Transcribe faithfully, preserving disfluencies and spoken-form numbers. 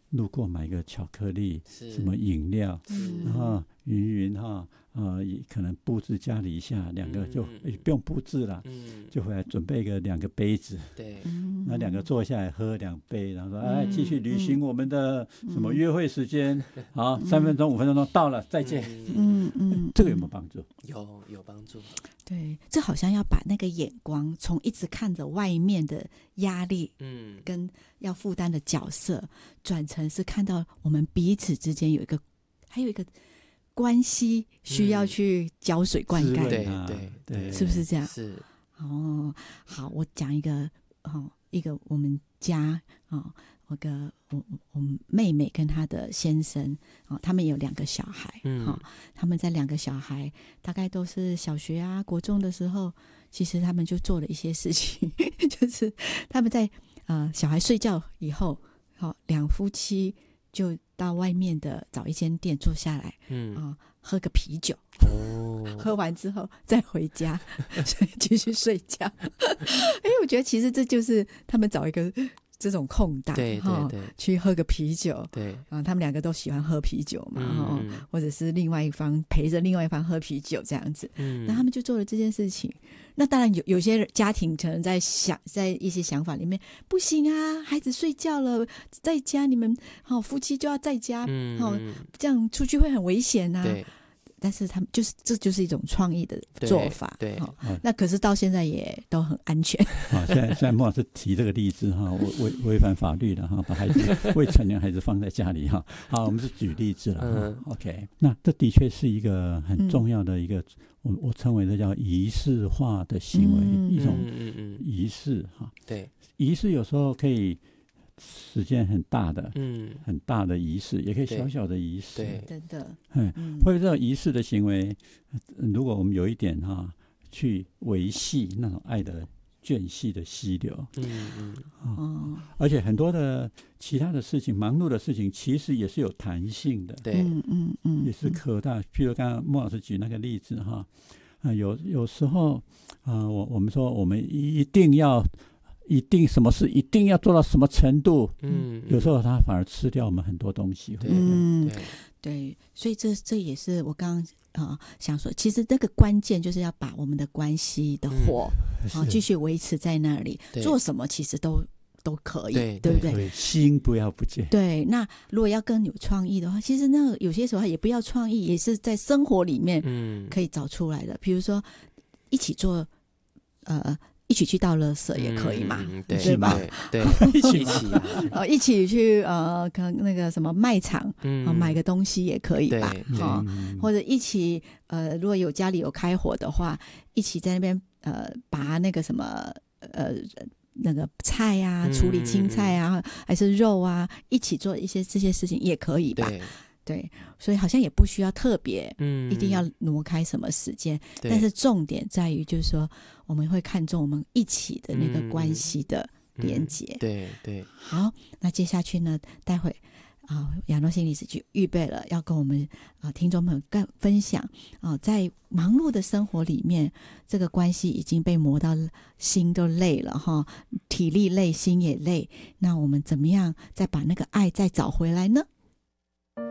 路过买个巧克力，什么饮料，然后云云哈，呃，可能布置家里一下，两个就、嗯欸、不用布置了、嗯，就回来准备个两个杯子，对，那两个坐下来喝两杯，然后说，哎，继续履行我们的什么约会时间，嗯、好，三分钟、五分钟到了，再见。嗯嗯，这个有没有帮助？ 有，有帮助。 对，这好像要把那个眼光从一直看着外面的压力，嗯，跟要负担的角色，转成是看到我们彼此之间有一个，还有一个关系需要去浇水灌溉、嗯， 对对对， 是不是这样？ 是。 哦，好，我讲一个，哦，一个我们家，哦，我个我我妹妹跟她的先生，哦，他们有两个小孩，嗯、哦，他们在两个小孩大概都是小学啊、国中的时候，其实他们就做了一些事情，就是他们在呃小孩睡觉以后，好、哦，两夫妻就到外面的找一间店坐下来，嗯啊、哦，喝个啤酒，哦，喝完之后再回家，继续睡觉。哎，我觉得其实这就是他们找一个这种空档， 对对对， 去喝个啤酒， 对啊，他们两个都喜欢喝啤酒嘛，嗯、或者是另外一方陪着另外一方喝啤酒这样子，嗯，那他们就做了这件事情。那当然有有些家庭可能在想，在一些想法里面，不行啊，孩子睡觉了，在家你们好、哦、夫妻就要在家，嗯、哦，这样出去会很危险啊。对。但是他们就是这就是一种创意的做法，对，对、哦嗯，那可是到现在也都很安全。 好，现在现在孟老师提这个例子哈，违违反法律了哈，把孩子未成年孩子放在家里哈。好，我们是举例子了、嗯、，OK。那这的确是一个很重要的一个，嗯、我我称为这叫仪式化的行为，嗯、一种仪式哈。对，仪式有时候可以。时间很大的，嗯，很大的仪式，也可以小小的仪式，对， 真的， 嗯，或者这种仪式的行为，如果我们有一点哈、啊，去维系那种爱的眷系的溪流，嗯嗯，哦，而且很多的其他的事情，忙碌的事情，其实也是有弹性的， 对， 嗯嗯嗯， 也是可大。譬如刚刚孟老师举那个例子哈，啊，有有时候啊，我我们说我们一定要。一定什么事一定要做到什么程度？嗯，有时候他反而吃掉我们很多东西。 嗯，对，对，所以这这也是我刚刚啊、呃、想说，其实这个关键就是要把我们的关系的火啊、嗯、继续维持在那里，做什么其实都都可以， 对, 对不对？ 对，心不要不见。 对，那如果要更有创意的话，其实那有些时候也不要创意，也是在生活里面可以找出来的。比如说一起做呃。一起去倒垃圾也可以嘛， 嗯、对, 对吧？ 对，对一起一起呃一起去呃，可能那个什么卖场、嗯呃、买个东西也可以吧？哦、或者一起呃，如果有家里有开火的话，一起在那边呃，拔那个什么呃那个菜啊，处理青菜啊，嗯、还是肉啊，一起做一些这些事情也可以吧？对。对，所以好像也不需要特别，嗯，一定要挪开什么时间，但是重点在于就是说，我们会看重我们一起的那个关系的连结。 嗯嗯、对对。 好，那接下去呢，待会啊，亚诺心理师就预备了要跟我们啊听众朋友更分享啊，在忙碌的生活里面，这个关系已经被磨到心都累了哈，体力累，心也累，那我们怎么样再把那个爱再找回来呢？